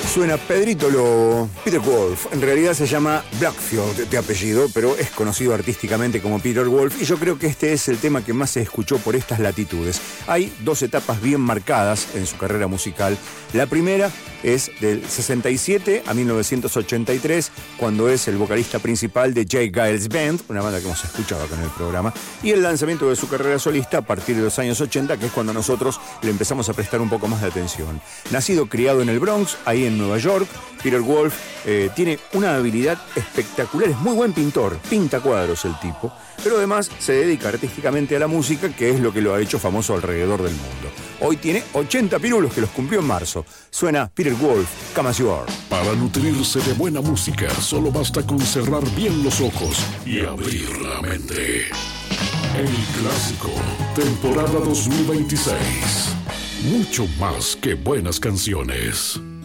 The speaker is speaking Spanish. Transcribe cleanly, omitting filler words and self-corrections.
Suena Pedrito Lobo, Peter Wolf. En realidad se llama Blackfield de apellido, pero es conocido artísticamente como Peter Wolf, y yo creo que este es el tema que más se escuchó por estas latitudes. Hay dos etapas bien marcadas en su carrera musical. La primera es del 67 a 1983, cuando es el vocalista principal de J. Geils Band, una banda que hemos escuchado acá en el programa, y el lanzamiento de su carrera solista a partir de los años 80, que es cuando nosotros le empezamos a prestar un poco más de atención. Nacido, criado en el Bronx, ahí en Nueva York, Peter Wolf tiene una habilidad espectacular, es muy buen pintor, pinta cuadros el tipo, pero además se dedica artísticamente a la música, que es lo que lo ha hecho famoso alrededor del mundo. Hoy tiene 80 pirulos, que los cumplió en marzo. Suena Peter Wolf, Come As You Are. Para nutrirse de buena música, solo basta con cerrar bien los ojos y abrir la mente. El Clásico, temporada 2026. Mucho más que buenas canciones.